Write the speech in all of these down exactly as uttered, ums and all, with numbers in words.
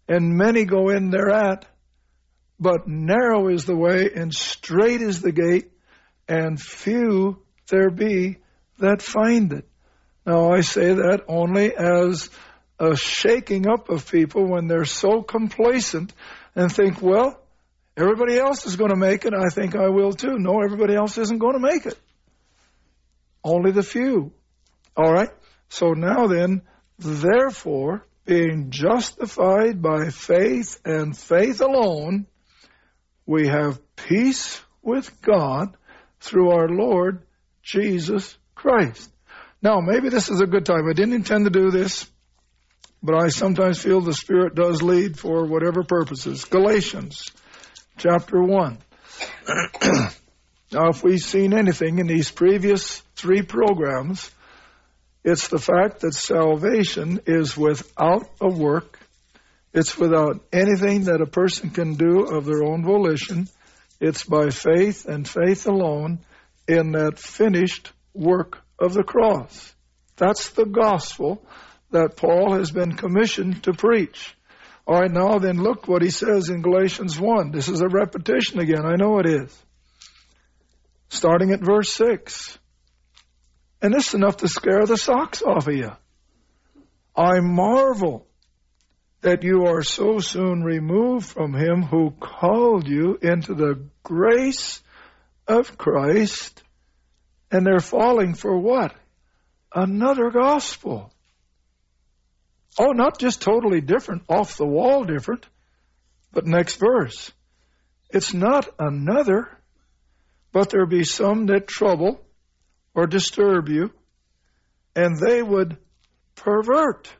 and many go in thereat, but narrow is the way, and strait is the gate, and few there be that find it. Now, I say that only as a shaking up of people when they're so complacent and think, well, everybody else is going to make it, I think I will too. No, everybody else isn't going to make it. Only the few. All right? So now then, therefore, being justified by faith and faith alone, we have peace with God through our Lord Jesus Christ. Now, maybe this is a good time. I didn't intend to do this, but I sometimes feel the Spirit does lead for whatever purposes. Galatians chapter one. Now, if we've seen anything in these previous three programs, it's the fact that salvation is without a work. It's without anything that a person can do of their own volition. It's by faith and faith alone in that finished work of the cross. That's the gospel that Paul has been commissioned to preach. All right, now then look what he says in Galatians one. This is a repetition again. I know it is. Starting at verse six. And this is enough to scare the socks off of you. I marvel that you are so soon removed from him who called you into the grace of Christ, and they're falling for what? Another gospel. Oh, not just totally different, off the wall different, but next verse. It's not another, but there be some that trouble or disturb you, and they would pervert,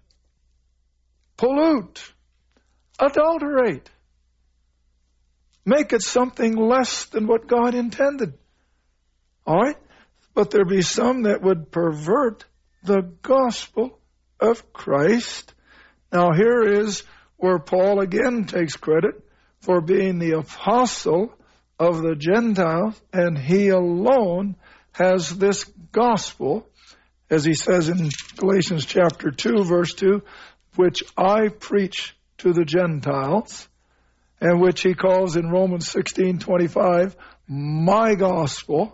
pollute, adulterate, make it something less than what God intended. All right? But there be some that would pervert the gospel of Christ. Now here is where Paul again takes credit for being the apostle of the Gentiles, and he alone has this gospel, as he says in Galatians chapter two, verse two, which I preach to the Gentiles, and which he calls in Romans sixteen twenty-five, my gospel.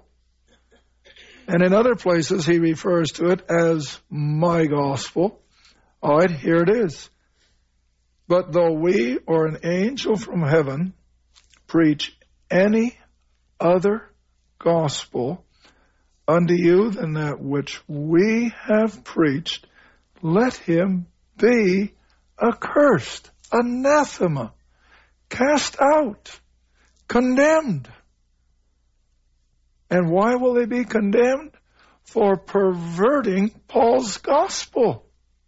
And in other places he refers to it as my gospel. All right, here it is. But though we or an angel from heaven preach any other gospel unto you than that which we have preached, let him be accursed, anathema, cast out, condemned. And why will they be condemned? For perverting Paul's gospel.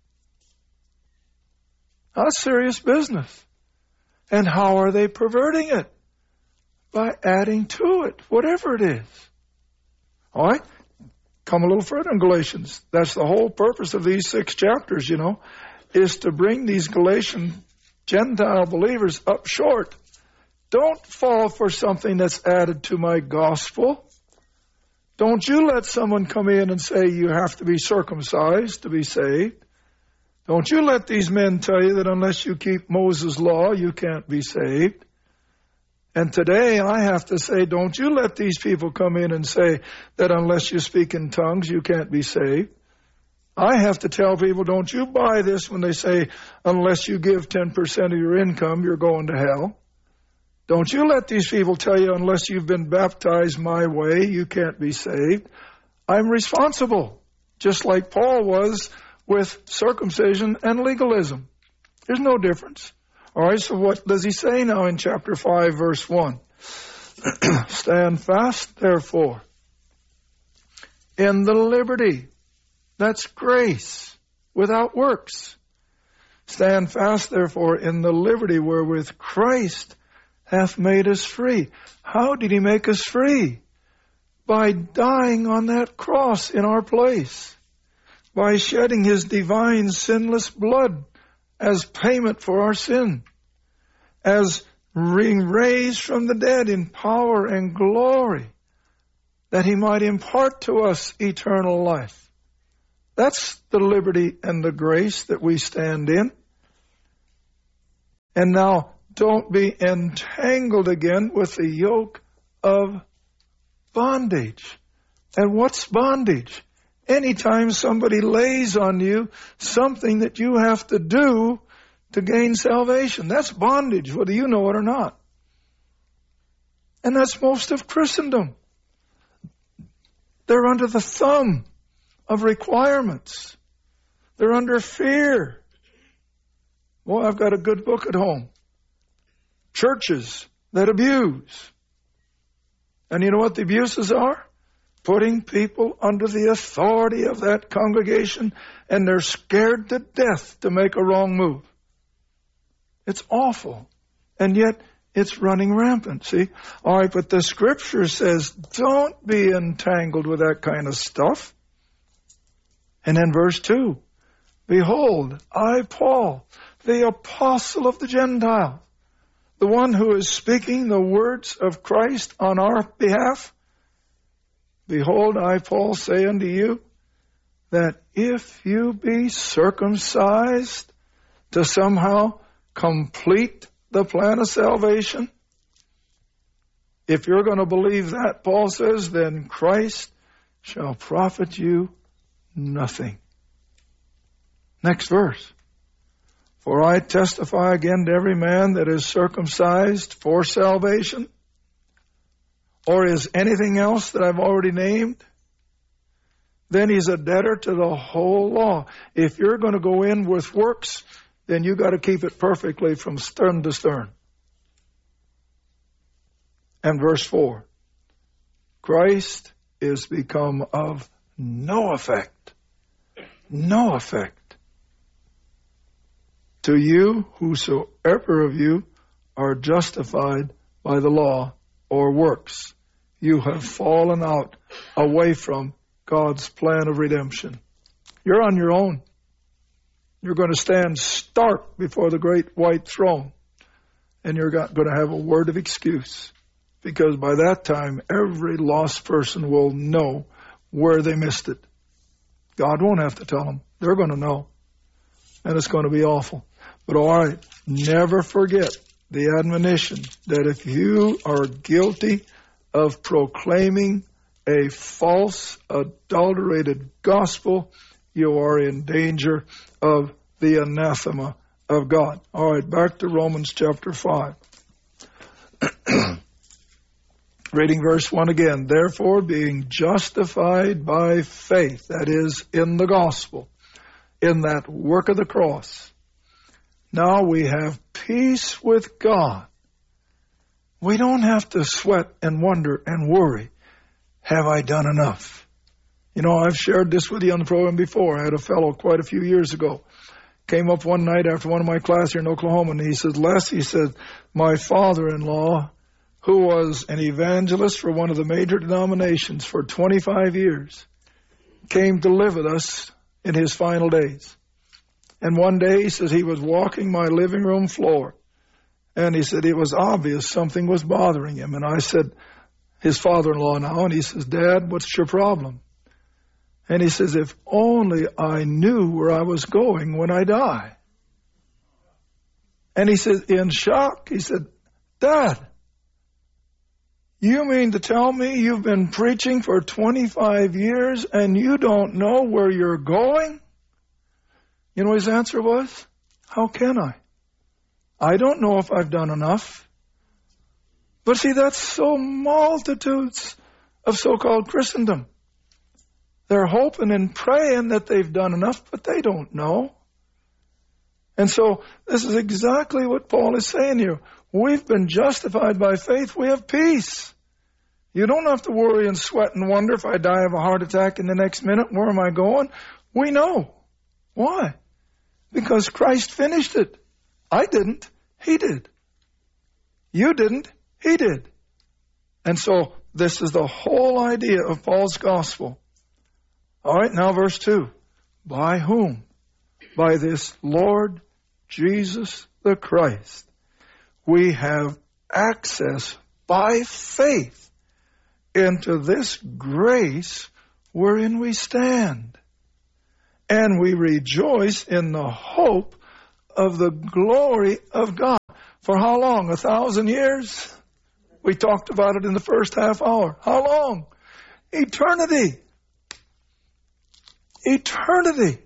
That's serious business. And how are they perverting it? By adding to it, whatever it is. All right? Come a little further in Galatians. That's the whole purpose of these six chapters, you know, is to bring these Galatian Gentile believers up short. Don't fall for something that's added to my gospel. Don't you let someone come in and say you have to be circumcised to be saved. Don't you let these men tell you that unless you keep Moses' law, you can't be saved. And today I have to say, don't you let these people come in and say that unless you speak in tongues, you can't be saved. I have to tell people, don't you buy this when they say, unless you give ten percent of your income, you're going to hell. Don't you let these people tell you, unless you've been baptized my way, you can't be saved. I'm responsible, just like Paul was with circumcision and legalism. There's no difference. All right, so what does he say now in chapter five, verse one? Stand fast, therefore, in the liberty. That's grace without works. Stand fast, therefore, in the liberty wherewith Christ hath made us free. How did he make us free? By dying on that cross in our place. By shedding his divine sinless blood as payment for our sin. As being raised from the dead in power and glory, that he might impart to us eternal life. That's the liberty and the grace that we stand in. And now don't be entangled again with the yoke of bondage. And what's bondage? Anytime somebody lays on you something that you have to do to gain salvation. That's bondage, whether you know it or not. And that's most of Christendom. They're under the thumb of requirements. They're under fear. Well, I've got a good book at home. Churches that abuse. And you know what the abuses are? Putting people under the authority of that congregation, and they're scared to death to make a wrong move. It's awful. And yet, it's running rampant, see? All right, but the Scripture says, don't be entangled with that kind of stuff. And then verse two, behold, I, Paul, the apostle of the Gentiles, the one who is speaking the words of Christ on our behalf, behold, I, Paul, say unto you, that if you be circumcised to somehow complete the plan of salvation, if you're going to believe that, Paul says, then Christ shall profit you nothing. Next verse. For I testify again to every man that is circumcised for salvation, or is anything else that I've already named, then he's a debtor to the whole law. If you're going to go in with works, then you got to keep it perfectly from stern to stern. And verse four, Christ is become of no effect, no effect to you, whosoever of you are justified by the law or works. You have fallen out away from God's plan of redemption. You're on your own. You're going to stand stark before the great white throne, and you're going to have a word of excuse, because by that time every lost person will know where they missed it. God won't have to tell them. They're going to know, and it's going to be awful. But all right, never forget the admonition that if you are guilty of proclaiming a false, adulterated gospel, you are in danger of the anathema of God. All right, back to Romans chapter five. Reading verse one again. Therefore, being justified by faith, that is, in the gospel, in that work of the cross, now we have peace with God. We don't have to sweat and wonder and worry. Have I done enough? You know, I've shared this with you on the program before. I had a fellow quite a few years ago. Came up one night after one of my classes here in Oklahoma, and he said, Les, he said, my father-in-law, who was an evangelist for one of the major denominations for twenty-five years, came to live with us in his final days. And one day, he says, he was walking my living room floor. And he said it was obvious something was bothering him. And I said, his father-in-law now, and he says, Dad, what's your problem? And he says, if only I knew where I was going when I die. And he said, in shock, he said, Dad, you mean to tell me you've been preaching for twenty-five years and you don't know where you're going? You know what his answer was? How can I? I don't know if I've done enough. But see, that's so multitudes of so-called Christendom. They're hoping and praying that they've done enough, but they don't know. And so this is exactly what Paul is saying here. We've been justified by faith. We have peace. You don't have to worry and sweat and wonder if I die of a heart attack in the next minute. Where am I going? We know. Why? Because Christ finished it. I didn't. He did. You didn't. He did. And so this is the whole idea of Paul's gospel. All right, now verse two. By whom? By this Lord Jesus the Christ. We have access by faith into this grace wherein we stand. And we rejoice in the hope of the glory of God. For how long? A thousand years? We talked about it in the first half hour. How long? Eternity. Eternity.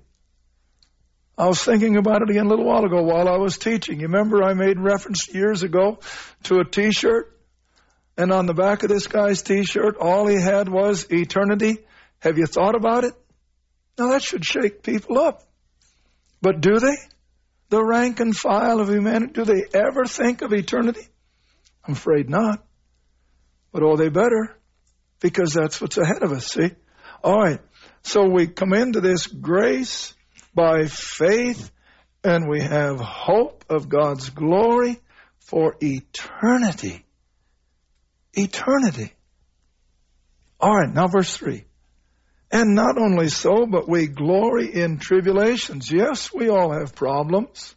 I was thinking about it again a little while ago while I was teaching. You remember I made reference years ago to a t-shirt? And on the back of this guy's t-shirt, all he had was eternity. Have you thought about it? Now that should shake people up. But do they? The rank and file of humanity, do they ever think of eternity? I'm afraid not. But oh, they better, because that's what's ahead of us, see? All right, so we come into this grace by faith, and we have hope of God's glory for eternity. Eternity. All right, now verse three. And not only so, but we glory in tribulations. Yes, we all have problems.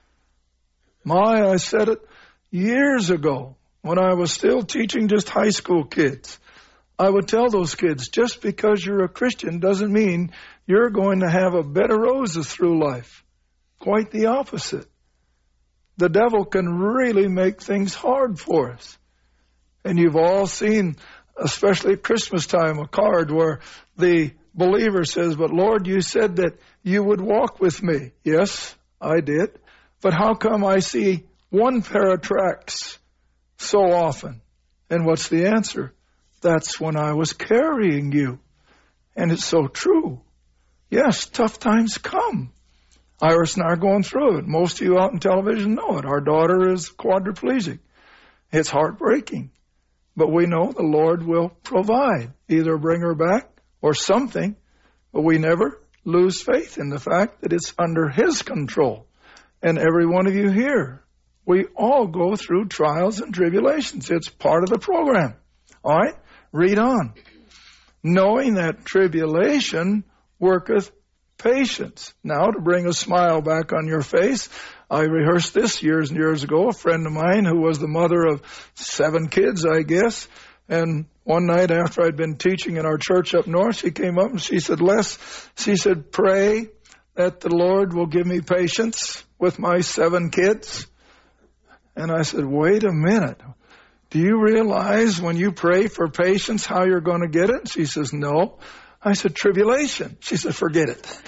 My, I said it years ago when I was still teaching just high school kids. I would tell those kids, just because you're a Christian doesn't mean you're going to have a bed of roses through life. Quite the opposite. The devil can really make things hard for us. And you've all seen, especially at Christmas time, a card where the believer says, but Lord, you said that you would walk with me. Yes, I did. But how come I see one pair of tracks so often? And what's the answer? That's when I was carrying you. And it's so true. Yes, tough times come. Iris and I are going through it. Most of you out in television know it. Our daughter is quadriplegic. It's heartbreaking. But we know the Lord will provide, either bring her back or something. But we never lose faith in the fact that it's under His control. And every one of you here, we all go through trials and tribulations. It's part of the program. All right? Read on. Knowing that tribulation worketh patience. Now, to bring a smile back on your face, I rehearsed this years and years ago. A friend of mine who was the mother of seven kids, I guess. And one night after I'd been teaching in our church up north, she came up and she said, Les, she said, pray that the Lord will give me patience with my seven kids. And I said, wait a minute. Do you realize when you pray for patience how you're going to get it? She says, no. I said, tribulation. She said, forget it.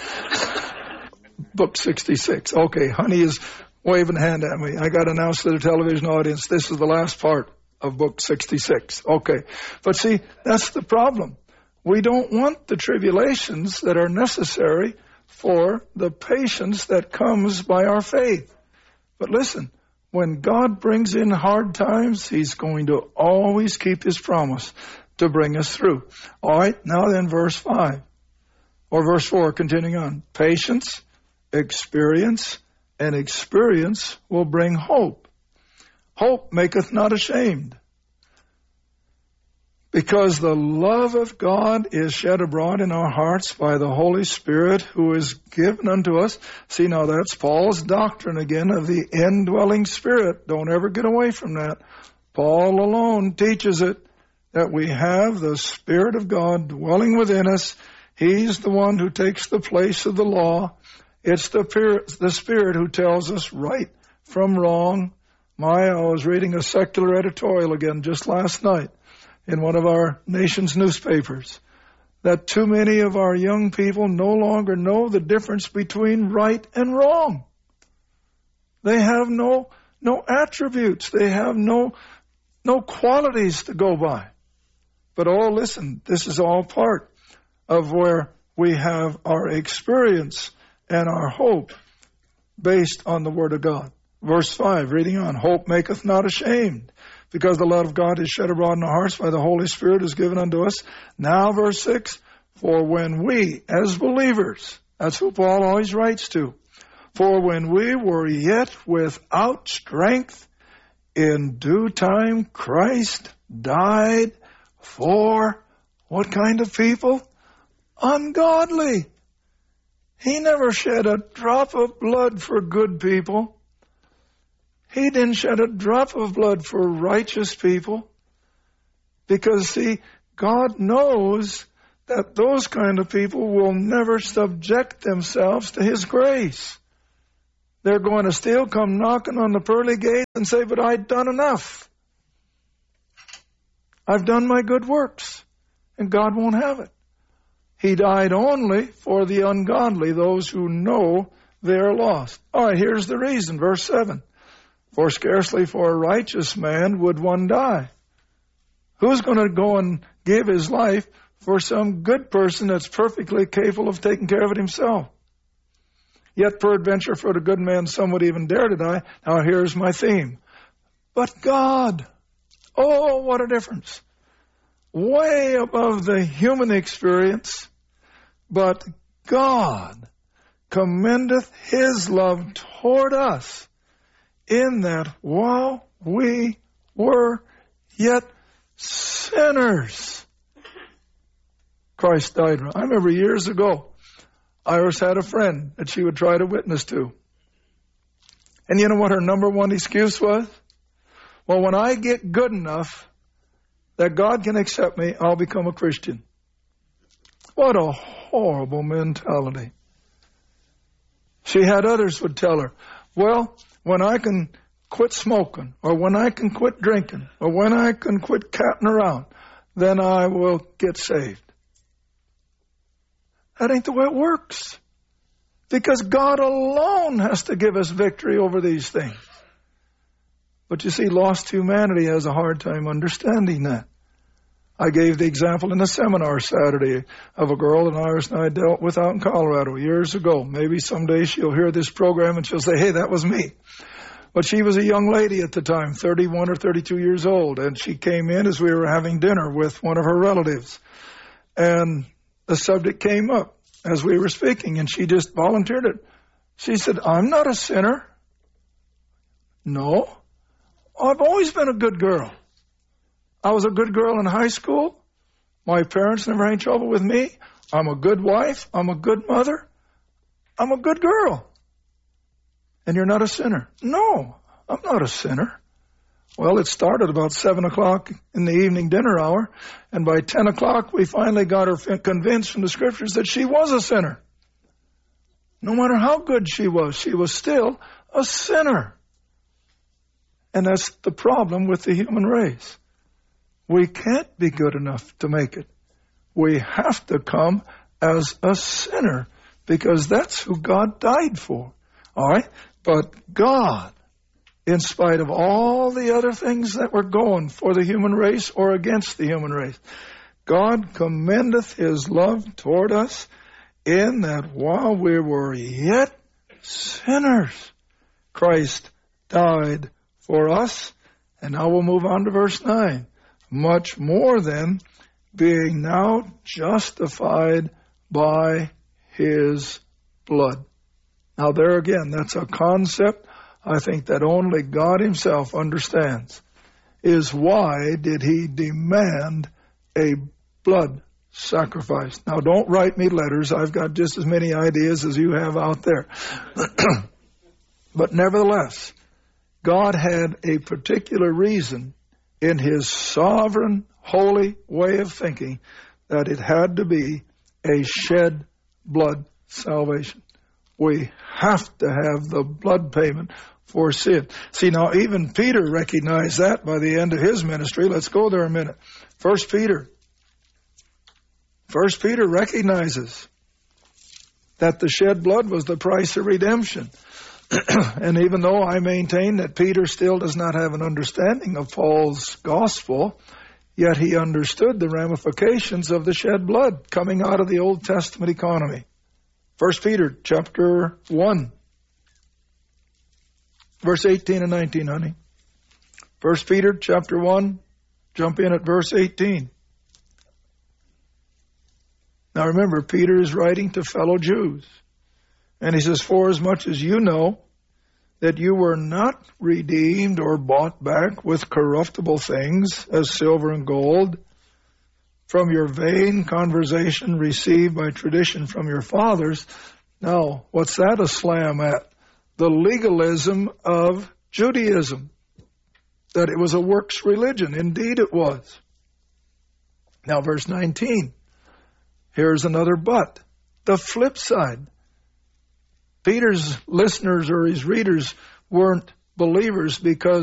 Book sixty-six. Okay, honey is waving a hand at me. I got to announce to the television audience, this is the last part of book sixty-six. Okay. But see, that's the problem. We don't want the tribulations that are necessary for the patience that comes by our faith. But listen, when God brings in hard times, He's going to always keep His promise to bring us through. All right, now then verse five. Or verse four, continuing on. Patience, experience, and experience will bring hope. Hope maketh not ashamed, because the love of God is shed abroad in our hearts by the Holy Spirit who is given unto us. See, now that's Paul's doctrine again of the indwelling Spirit. Don't ever get away from that. Paul alone teaches it, that we have the Spirit of God dwelling within us. He's the one who takes the place of the law. It's the Spirit, the Spirit who tells us right from wrong. My, I was reading a secular editorial again just last night in one of our nation's newspapers, that too many of our young people no longer know the difference between right and wrong. They have no no attributes. They have no no qualities to go by. But oh, listen, this is all part of where we have our experience and our hope based on the Word of God. Verse five, reading on, hope maketh not ashamed, because the love of God is shed abroad in our hearts by the Holy Spirit is given unto us. Now, verse six, for when we, as believers, that's who Paul always writes to, for when we were yet without strength, in due time Christ died for what kind of people? Ungodly. He never shed a drop of blood for good people. He didn't shed a drop of blood for righteous people. Because, see, God knows that those kind of people will never subject themselves to His grace. they're going to still come knocking on the pearly gates and say, but I've done enough. I've done my good works. And God won't have it. He died only for the ungodly, those who know they are lost. All right, here's the reason. Verse seven. For scarcely for a righteous man would one die. Who's going to go and give his life for some good person that's perfectly capable of taking care of it himself? Yet peradventure for the good man some would even dare to die. Now here's my theme. But God. Oh, what a difference. Way above the human experience. But God commendeth his love toward us, in that while we were yet sinners, Christ died. I remember years ago, Iris had a friend that she would try to witness to. And you know what her number one excuse was? Well, when I get good enough that God can accept me, I'll become a Christian. What a horrible mentality. She had others would tell her, well, when I can quit smoking, or when I can quit drinking, or when I can quit catting around, then I will get saved. That ain't the way it works. Because God alone has to give us victory over these things. But you see, lost humanity has a hard time understanding that. I gave the example in a seminar Saturday of a girl that Iris and I dealt with out in Colorado years ago. Maybe someday she'll hear this program and she'll say, hey, that was me. But she was a young lady at the time, thirty-one or thirty-two years old, and she came in as we were having dinner with one of her relatives. And the subject came up as we were speaking, and she just volunteered it. She said, I'm not a sinner. No, I've always been a good girl. I was a good girl in high school. My parents never had any trouble with me. I'm a good wife. I'm a good mother. I'm a good girl. And you're not a sinner. No, I'm not a sinner. Well, it started about seven o'clock in the evening dinner hour, and by ten o'clock we finally got her convinced from the scriptures that she was a sinner. No matter how good she was, she was still a sinner. And that's the problem with the human race. We can't be good enough to make it. We have to come as a sinner, because that's who God died for. All right? But God, in spite of all the other things that were going for the human race or against the human race, God commendeth his love toward us, in that while we were yet sinners, Christ died for us. And now we'll move on to verse nine. Much more than, being now justified by his blood. Now there again, that's a concept I think that only God himself understands. Is why did he demand a blood sacrifice? Now don't write me letters. I've got just as many ideas as you have out there. But nevertheless, God had a particular reason in his sovereign, holy way of thinking that it had to be a shed blood salvation. We have to have the blood payment for sin. See, now even Peter recognized that by the end of his ministry. Let's go there a minute. First Peter. First Peter recognizes that the shed blood was the price of redemption. And even though I maintain that Peter still does not have an understanding of Paul's gospel, yet he understood the ramifications of the shed blood coming out of the Old Testament economy. First Peter chapter one, verse eighteen and nineteen, honey. First Peter chapter one, jump in at verse eighteen. Now remember, Peter is writing to fellow Jews. And he says, for as much as you know that you were not redeemed or bought back with corruptible things as silver and gold from your vain conversation received by tradition from your fathers. Now, what's that a slam at? The legalism of Judaism. That it was a works religion. Indeed it was. Now verse nineteen. Here's another but. The flip side. Peter's listeners or his readers weren't believers because